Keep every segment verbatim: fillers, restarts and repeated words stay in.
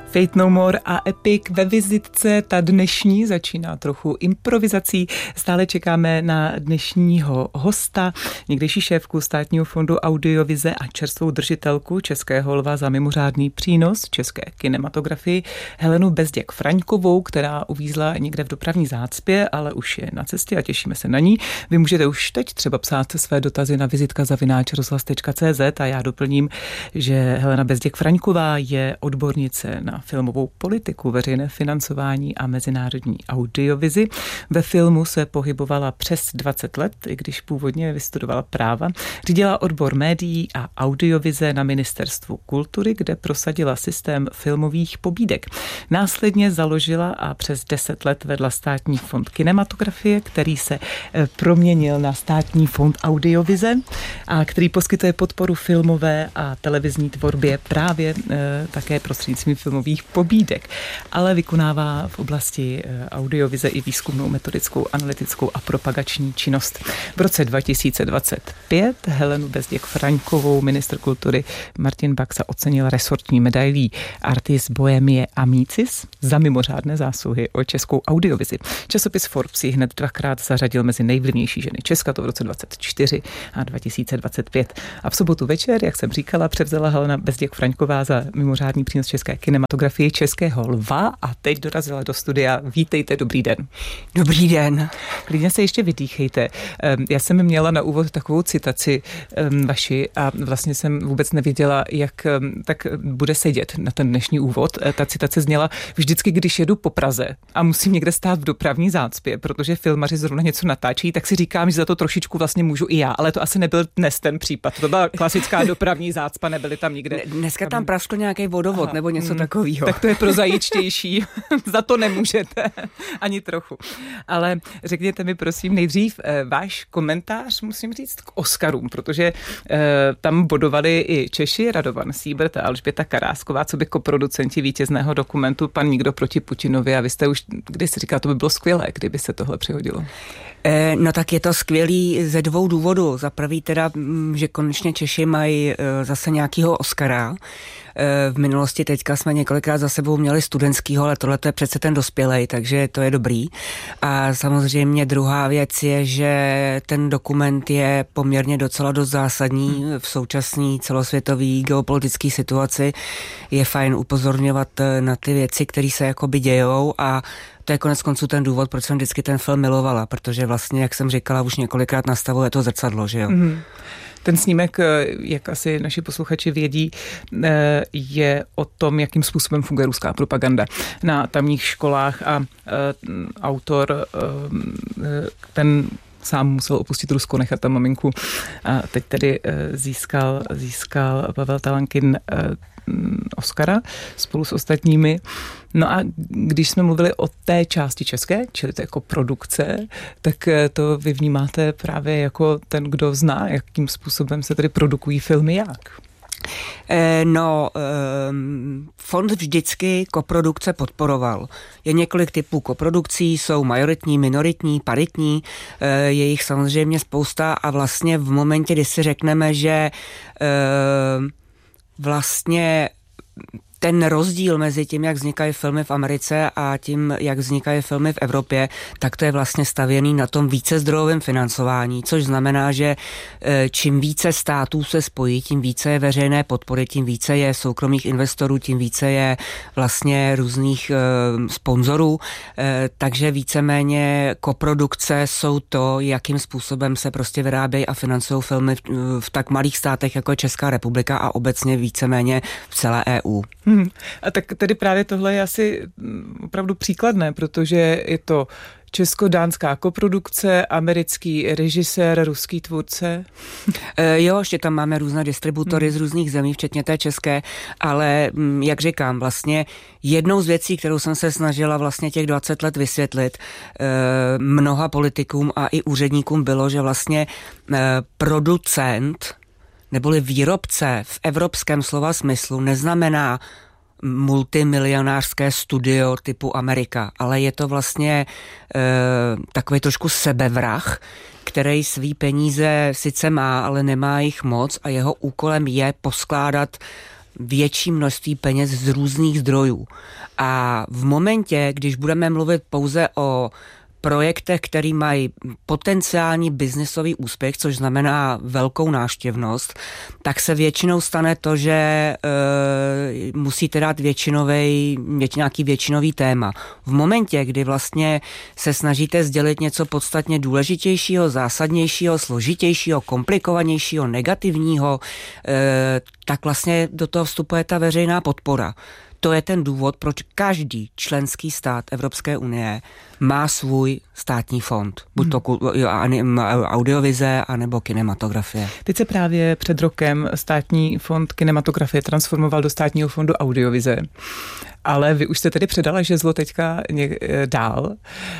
Fate No More a Epic ve vizitce. Ta dnešní začíná trochu improvizací. Stále čekáme na dnešního hosta, někdejší šéfku Státního fondu audiovize a čerstvou držitelku Českého lva za mimořádný přínos české kinematografii Helenu Bezděk-Fraňkovou, která uvízla někde v dopravní zácpě, ale už je na cestě a těšíme se na ní. Vy můžete už teď třeba psát své dotazy na vizitka zavináč rozhlas tečka cé zet a já doplním, že Helena Bezděk-Fraňková je odbornice na filmovou politiku, veřejné financování a mezinárodní audiovizi. Ve filmu se pohybovala přes dvacet let, i když původně vystudovala práva. Řídila odbor médií a audiovize na Ministerstvu kultury, kde prosadila systém filmových pobídek. Následně založila a přes deset let vedla Státní fond kinematografie, který se proměnil na Státní fond audiovize a který poskytuje podporu filmové a televizní tvorbě právě e, také prostřednictvím filmových pobídek, ale vykonává v oblasti audiovize i výzkumnou, metodickou, analytickou a propagační činnost. V roce dva tisíce dvacet pět Helenu Bezděk-Fraňkovou ministr kultury Martin Baxa ocenil resortní medailí Artis Bohemie Amicis za mimořádné zásluhy o českou audiovizi. Časopis Forbes ji hned dvakrát zařadil mezi nejvlivnější ženy Česka, to v roce dvacet čtyři a dva tisíce dvacet pět. A v sobotu večer, jak jsem říkala, převzala Helena Bezděk-Fraňková za mimořádný přínos české kinematografie Českého lva a teď dorazila do studia. Vítejte, dobrý den. Dobrý den. Klidně se ještě vydýchejte. Já jsem měla na úvod takovou citaci vaši a vlastně jsem vůbec nevěděla, jak tak bude sedět na ten dnešní úvod. Ta citace zněla: vždycky, když jedu po Praze a musím někde stát v dopravní zácpě, protože filmaři zrovna něco natáčí, tak si říkám, že za to trošičku vlastně můžu i já, ale to asi nebyl dnes ten případ. To byla klasická dopravní zácpa, nebyly tam nikde. Dneska tam praskl nějaký vodovod. Aha, nebo něco takového. Tak to je prozajičtější. Za to nemůžete. Ani trochu. Ale řekněte mi prosím nejdřív váš komentář, musím říct, k Oscarům, protože eh, tam bodovali i Češi, Radovan Síbert a Alžběta Karásková, co by koproducenti vítězného dokumentu Pan nikdo proti Putinovi, a vy jste už když si říkala, to by bylo skvělé, kdyby se tohle přihodilo. Eh, no tak je to skvělý ze dvou důvodů. Za prvý teda, že konečně Češi mají eh, zase nějakýho Oscara. V minulosti teďka jsme několikrát za sebou měli studentskýho, ale tohle je přece ten dospělej, takže to je dobrý. A samozřejmě druhá věc je, že ten dokument je poměrně docela dost zásadní v současné celosvětové geopolitické situaci. Je fajn upozorňovat na ty věci, které se jakoby dějou, a to je konec konců ten důvod, proč jsem vždycky ten film milovala, protože vlastně, jak jsem říkala, už několikrát nastavuje to zrcadlo, že jo. Mm. Ten snímek, jak asi naši posluchači vědí, je o tom, jakým způsobem funguje ruská propaganda na tamních školách a autor ten sám musel opustit Rusko, nechat tam maminku a teď tedy získal, získal Pavel Talankin Oscara spolu s ostatními. No a když jsme mluvili o té části české, čili to jako produkce, tak to vy vnímáte právě jako ten, kdo zná, jakým způsobem se tedy produkují filmy, jak? No, fond vždycky koprodukce podporoval. Je několik typů koprodukcí, jsou majoritní, minoritní, paritní, je jich samozřejmě spousta a vlastně v momentě, kdy si řekneme, že vlastně ten rozdíl mezi tím, jak vznikají filmy v Americe a tím, jak vznikají filmy v Evropě, tak to je vlastně stavěný na tom vícezdrojovém financování, což znamená, že čím více států se spojí, tím více je veřejné podpory, tím více je soukromých investorů, tím více je vlastně různých e, sponzorů, e, takže víceméně koprodukce jsou to, jakým způsobem se prostě vyrábějí a financují filmy v, v tak malých státech, jako je Česká republika a obecně víceméně v celé E U. Hmm. A tak tedy právě tohle je asi opravdu příkladné, protože je to česko-dánská koprodukce, americký režisér, ruský tvůrce. E, jo, ještě tam máme různé distributory hmm. z různých zemí, včetně té české, ale jak říkám, vlastně jednou z věcí, kterou jsem se snažila vlastně těch dvacet let vysvětlit e, mnoha politikům a i úředníkům, bylo, že vlastně e, producent neboli výrobce v evropském slova smyslu neznamená multimilionářské studio typu Amerika, ale je to vlastně e, takový trošku sebevrah, který svý peníze sice má, ale nemá jich moc a jeho úkolem je poskládat větší množství peněz z různých zdrojů. A v momentě, když budeme mluvit pouze o projektech, který mají potenciální biznisový úspěch, což znamená velkou návštěvnost, tak se většinou stane to, že e, musíte dát většinový, věč, nějaký většinový téma. V momentě, kdy vlastně se snažíte sdělit něco podstatně důležitějšího, zásadnějšího, složitějšího, komplikovanějšího, negativního, e, tak vlastně do toho vstupuje ta veřejná podpora. To je ten důvod, proč každý členský stát Evropské unie má svůj státní fond. Buď to audiovize, anebo kinematografie. Teď se právě před rokem státní fond kinematografie transformoval do státního fondu audiovize. Ale vy už jste tedy předala žezlo teďka dál.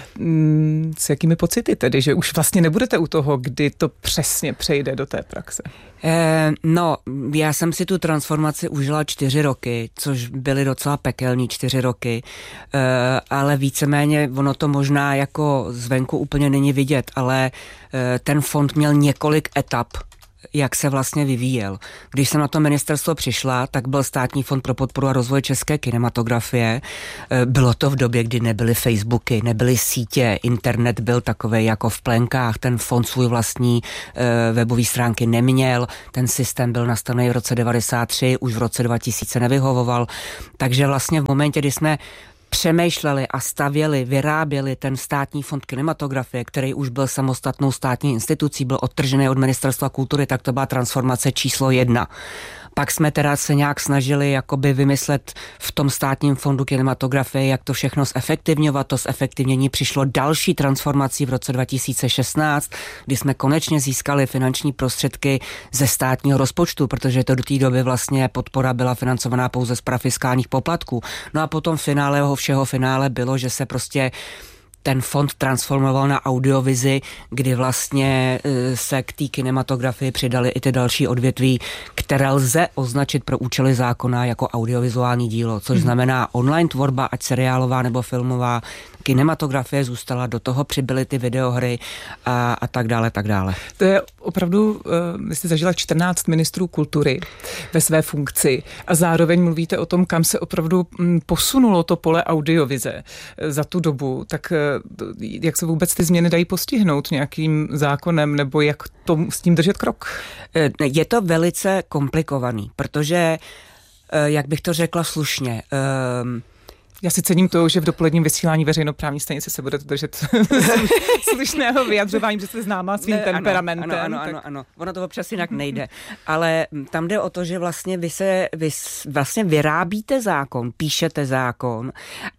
S jakými pocity tedy, že už vlastně nebudete u toho, kdy to přesně přejde do té praxe? Eh, no, já jsem si tu transformaci užila čtyři roky, což byly docela pekelní čtyři roky, eh, ale víceméně ono to možná jako zvenku úplně není vidět, ale eh, ten fond měl několik etap, jak se vlastně vyvíjel. Když jsem na to ministerstvo přišla, tak byl Státní fond pro podporu a rozvoj české kinematografie. Bylo to v době, kdy nebyly Facebooky, nebyly sítě, internet byl takovej jako v plenkách, ten fond svůj vlastní e, webový stránky neměl, ten systém byl nastavený v roce devadesát tři, už v roce dva tisíce nevyhovoval. Takže vlastně v momentě, kdy jsme přemýšleli a stavěli, vyráběli ten státní fond kinematografie, který už byl samostatnou státní institucí, byl odtržený od Ministerstva kultury, tak to byla transformace číslo jedna. Pak jsme teda se nějak snažili jakoby vymyslet v tom státním fondu kinematografie, jak to všechno zefektivňovat. To zefektivnění přišlo další transformací v roce dva tisíce šestnáct, kdy jsme konečně získali finanční prostředky ze státního rozpočtu, protože to do té doby vlastně podpora byla financovaná pouze z parafiskálních poplatků. No a potom finále všeho finále bylo, že se prostě ten fond transformoval na audiovizi, kdy vlastně se k té kinematografii přidali i ty další odvětví, které lze označit pro účely zákona jako audiovizuální dílo, což hmm. znamená online tvorba, ať seriálová nebo filmová, kinematografie zůstala, do toho přibyly ty videohry a, a tak dále, tak dále. To je opravdu, uh, vy jste zažila čtrnáct ministrů kultury ve své funkci a zároveň mluvíte o tom, kam se opravdu m, posunulo to pole audiovize za tu dobu, tak uh, jak se vůbec ty změny dají postihnout nějakým zákonem nebo jak to, s tím držet krok? Je to velice komplikovaný, protože, uh, jak bych to řekla slušně, um, Já si cením to, že v dopoledním vysílání veřejnoprávní stanice se budete držet slušného vyjadřování, protože jste známá svým ne, temperamentem. Ano, ano, tak... ano, ano. Ono to občas jinak nejde. Ale tam jde o to, že vlastně vy se vy vlastně vyrábíte zákon, píšete zákon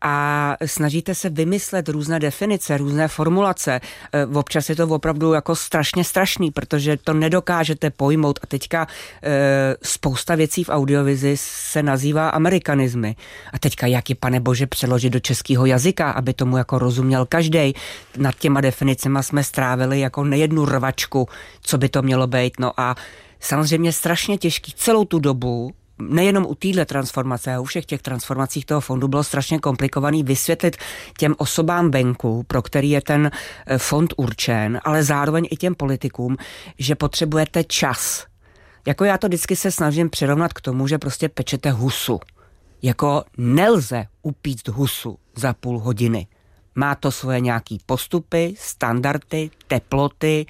a snažíte se vymyslet různé definice, různé formulace. Občas je to opravdu jako strašně strašný, protože to nedokážete pojmout a teďka e, spousta věcí v audiovizi se nazývá amerikanizmy. A teďka jak je, pane bože, přeložit do českého jazyka, aby tomu jako rozuměl každej. Nad těma definicema jsme strávili jako nejednu rvačku, co by to mělo být. No a samozřejmě strašně těžký celou tu dobu, nejenom u téhle transformace, a u všech těch transformacích toho fondu bylo strašně komplikovaný vysvětlit těm osobám venku, pro který je ten fond určen, ale zároveň i těm politikům, že potřebujete čas. Jako já to vždycky se snažím přirovnat k tomu, že prostě pečete husu. Jako nelze upíct husu za půl hodiny. Má to svoje nějaký postupy, standardy, teploty,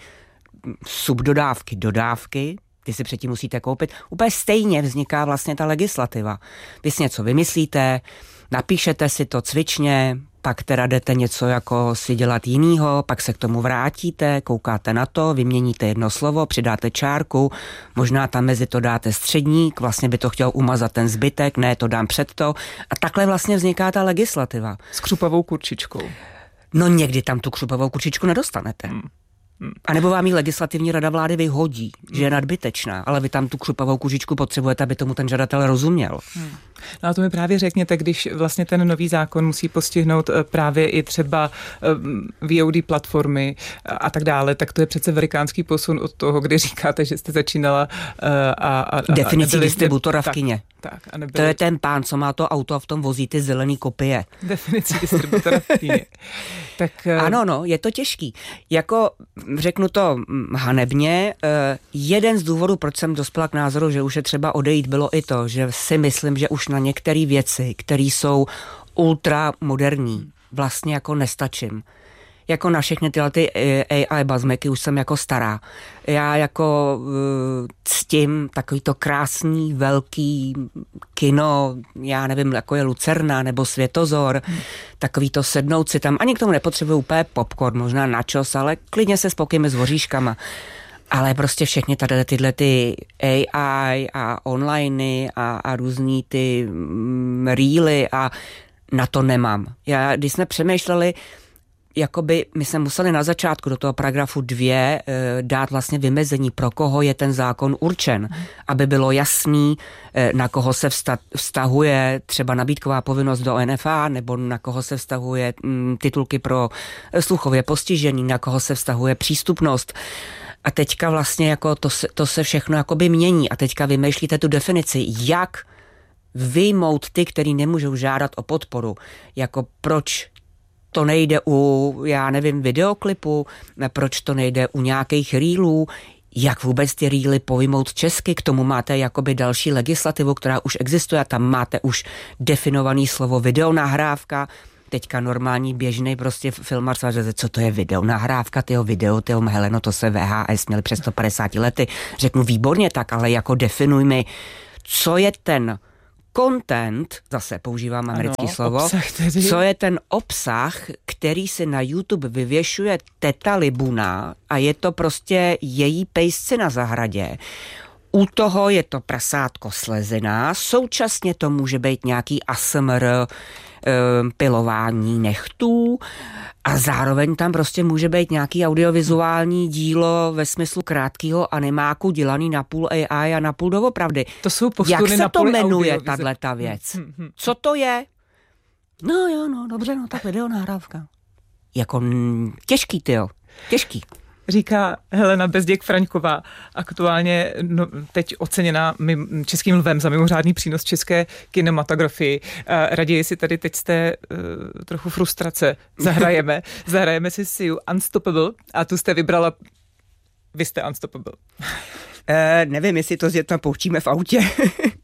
subdodávky, dodávky, ty si předtím musíte koupit. Úplně stejně vzniká vlastně ta legislativa. Vy si něco vymyslíte, napíšete si to cvičně, pak teda jdete něco jako si dělat jinýho, pak se k tomu vrátíte, koukáte na to, vyměníte jedno slovo, přidáte čárku, možná tam mezi to dáte středník, vlastně by to chtěl umazat ten zbytek, ne, to dám před to. A takhle vlastně vzniká ta legislativa. S křupavou kurčičkou. No někdy tam tu křupavou kurčičku nedostanete. Hmm. Hmm. A nebo vám ji legislativní rada vlády vyhodí, hmm. že je nadbytečná, ale vy tam tu křupavou kužičku potřebujete, aby tomu ten žadatel rozuměl. Hmm. No a to mi právě řekněte, když vlastně ten nový zákon musí postihnout právě i třeba V O D platformy a tak dále, tak to je přece velikánský posun od toho, kdy říkáte, že jste začínala a... a, a definicí a distributora tak, v kině. Tak, a nebyli... To je ten pán, co má to auto a v tom vozí ty zelený kopie. Definicí distributora v kině. Tak, ano, no, je to těžký. Jako, řeknu to hanebně, jeden z důvodů, proč jsem dospěla k názoru, že už je třeba odejít, bylo i to, že si myslím, že už na některé věci, které jsou ultramoderní, vlastně jako nestačím. Jako na všechny tyhle ty A I bazmeky už jsem jako stará. Já jako uh, ctím takový to krásný, velký kino, já nevím, jako je Lucerna nebo Světozor, hmm. takový to sednout si tam, ani k tomu nepotřebuji úplně popcorn, možná načos, ale klidně se spokojíme s voříškama. Ale prostě všechny tady tyhle ty A I a onliney a, a různý ty mm, reely a na to nemám. Já, když jsme přemýšleli, jakoby my jsme museli na začátku do toho paragrafu dvě e, dát vlastně vymezení, pro koho je ten zákon určen, aby bylo jasný, e, na koho se vsta- vztahuje třeba nabídková povinnost do N F A, nebo na koho se vztahuje m, titulky pro sluchově postižený, na koho se vztahuje přístupnost. A teďka vlastně jako to se, to se všechno jakoby mění a teďka vymýšlíte tu definici, jak vyjmout ty, který nemůžou žádat o podporu, jako proč to nejde u, já nevím, videoklipu, proč to nejde u nějakých reelů, jak vůbec ty reely pojmout česky, k tomu máte jakoby další legislativu, která už existuje a tam máte už definovaný slovo videonahrávka, teďka normální běžný prostě filmař, co to je videonahrávka, tyho video, tyho Heleno, to se V H S měli přes sto padesát lety, řeknu výborně tak, ale jako definuj mi, co je ten content, zase používám americké ano, slovo, co je ten obsah, který si na YouTube vyvěšuje teta Libuna a je to prostě její pejsci na zahradě. U toho je to prasátko slezená, současně to může být nějaký A S M R, pilování nechtů a zároveň tam prostě může být nějaký audiovizuální dílo ve smyslu krátkého animáku dělaný na půl A I a na půl doopravdy. To jsou Jak se na to jmenuje tato věc? Hmm, hmm. Co to je? No jo, no dobře, no tak videonahrávka. Jako m, těžký, tyjo, těžký. Říká Helena Bezděk-Fraňková, aktuálně no, teď oceněná mim, Českým lvem za mimořádný přínos české kinematografii. Raději si tady teď z té uh, trochu frustrace zahrajeme. Zahrajeme si si Unstoppable a tu jste vybrala, vy jste Unstoppable. E, nevím, jestli to s dětma pouštíme v autě.